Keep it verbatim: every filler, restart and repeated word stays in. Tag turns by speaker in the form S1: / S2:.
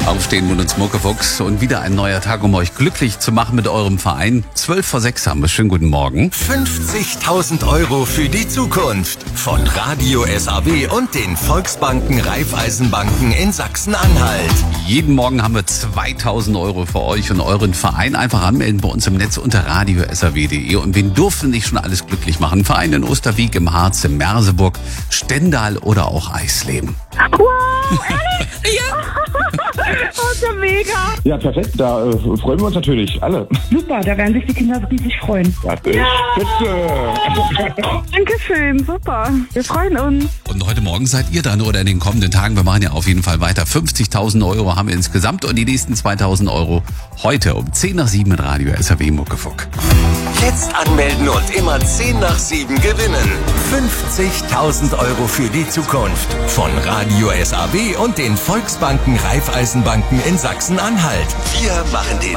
S1: Aufstehen mit uns Muckefuchs und wieder ein neuer Tag, um euch glücklich zu machen mit eurem Verein. Zwölf vor sechs haben wir. Schönen guten Morgen.
S2: fünfzigtausend Euro für die Zukunft von Radio S A W und den Volksbanken Raiffeisenbanken in Sachsen-Anhalt.
S1: Jeden Morgen haben wir zweitausend Euro für euch und euren Verein. Einfach anmelden bei uns im Netz unter radio s a w punkt d e. Und wen durften nicht schon alles glücklich machen? Verein in Osterwieck, im Harz, in Merseburg, Stendal oder auch Eisleben.
S3: Wow!
S1: Ja.
S3: Oh, ist ja mega.
S4: Ja, perfekt. Da äh, freuen wir uns natürlich alle.
S3: Super, da werden sich die Kinder riesig freuen.
S4: Das ist spitze.
S3: Dankeschön, super. Wir freuen uns.
S1: Und heute Morgen seid ihr dran oder in den kommenden Tagen. Wir machen ja auf jeden Fall weiter. fünfzigtausend Euro haben wir insgesamt und die nächsten zweitausend Euro heute um zehn nach sieben mit Radio S A W Muckefuck.
S2: Jetzt anmelden und immer zehn nach sieben gewinnen. fünfzigtausend Euro für die Zukunft von Radio S A W und den Volksbanken Raiffeisenbanken in Sachsen-Anhalt. Wir machen den